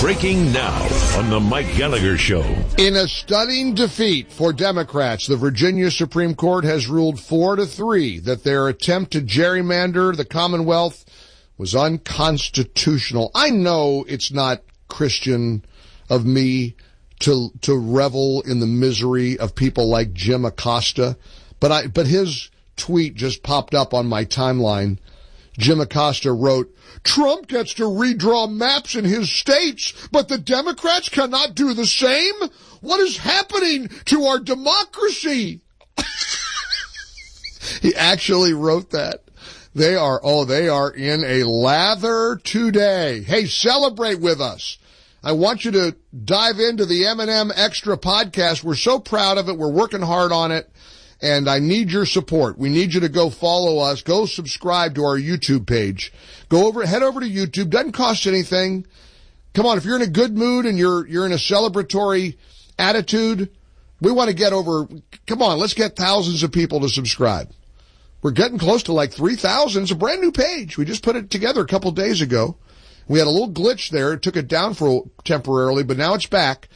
Breaking now on the Mike Gallagher Show. In a stunning defeat for Democrats, the Virginia Supreme Court has ruled 4-3 that their attempt to gerrymander the Commonwealth was unconstitutional. I know it's not Christian of me to revel in the misery of people like Jim Acosta, but his tweet just popped up on my timeline. Jim Acosta wrote, Trump gets to redraw maps in his states, but the Democrats cannot do the same? What is happening to our democracy? He actually wrote that. They are in a lather today. Hey, celebrate with us. I want you to dive into the M&M Extra podcast. We're so proud of it. We're working hard on it. And I need your support. We need you to go follow us. Go subscribe to our YouTube page. Head over to YouTube. Doesn't cost anything. Come on, if you're in a good mood and you're in a celebratory attitude, we want to get over, come on, let's get thousands of people to subscribe. We're getting close to like 3,000. It's a brand new page. We just put it together a couple days ago. We had a little glitch there. It took it down for temporarily, but now it's back.